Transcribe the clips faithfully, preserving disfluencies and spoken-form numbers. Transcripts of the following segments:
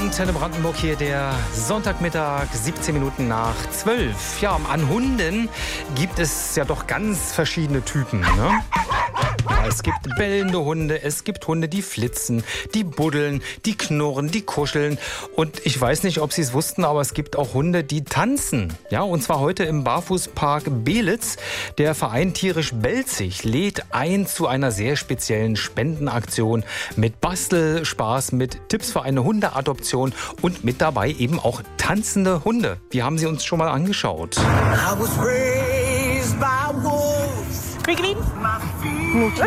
Antenne Brandenburg hier, der Sonntagmittag, siebzehn Minuten nach zwölf. Ja, an Hunden gibt es ja doch ganz verschiedene Typen, ne? Ja, es gibt bellende Hunde, es gibt Hunde, die flitzen, die buddeln, die knurren, die kuscheln. Und ich weiß nicht, ob Sie es wussten, aber es gibt auch Hunde, die tanzen. Ja, und zwar heute im Barfußpark Belitz. Der Verein Tierisch Belzig lädt ein zu einer sehr speziellen Spendenaktion mit Bastelspaß, mit Tipps für eine Hundeadoption und mit dabei eben auch tanzende Hunde. Die haben Sie uns schon mal angeschaut. I was raised by wolves. Quickly. Mutti.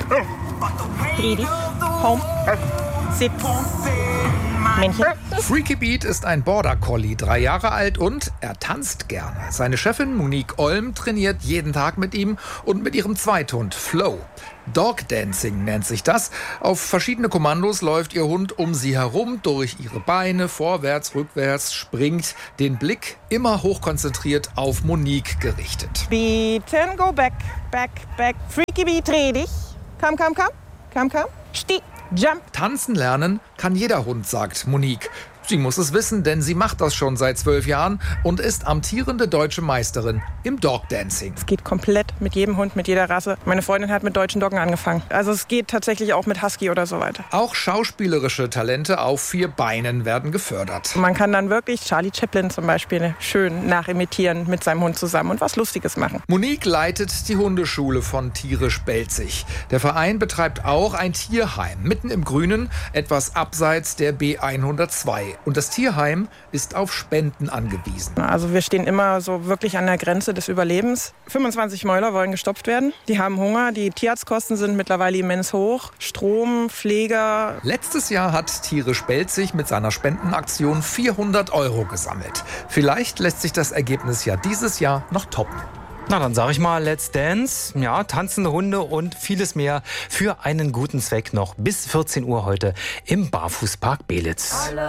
Bredi. Home. Sitz. Männchen. Freaky Beat ist ein Border Collie, drei Jahre alt und er tanzt gerne. Seine Chefin Monique Olm trainiert jeden Tag mit ihm und mit ihrem Zweithund Flo. Dog Dancing nennt sich das. Auf verschiedene Kommandos läuft ihr Hund um sie herum, durch ihre Beine, vorwärts, rückwärts, springt, den Blick immer hochkonzentriert auf Monique gerichtet. Beaten, go back, back, back. Freaky Beat, dreh dich. Komm, komm, komm. Komm, komm. Steh, jump. Tanzen lernen kann jeder Hund, sagt Monique. Sie muss es wissen, denn sie macht das schon seit zwölf Jahren und ist amtierende deutsche Meisterin im Dog Dancing. Es geht komplett mit jedem Hund, mit jeder Rasse. Meine Freundin hat mit deutschen Doggen angefangen. Also es geht tatsächlich auch mit Husky oder so weiter. Auch schauspielerische Talente auf vier Beinen werden gefördert. Man kann dann wirklich Charlie Chaplin zum Beispiel schön nachimitieren mit seinem Hund zusammen und was Lustiges machen. Monique leitet die Hundeschule von Tierisch Belzig. Der Verein betreibt auch ein Tierheim mitten im Grünen, etwas abseits der B hundertzwei. Und das Tierheim ist auf Spenden angewiesen. Also wir stehen immer so wirklich an der Grenze des Überlebens. fünfundzwanzig Mäuler wollen gestopft werden. Die haben Hunger. Die Tierarztkosten sind mittlerweile immens hoch. Strom, Pfleger. Letztes Jahr hat Tierisch Belzig mit seiner Spendenaktion vierhundert Euro gesammelt. Vielleicht lässt sich das Ergebnis ja dieses Jahr noch toppen. Na, dann sage ich mal, let's dance. Ja, tanzende Hunde und vieles mehr für einen guten Zweck noch bis vierzehn Uhr heute im Barfußpark Belitz.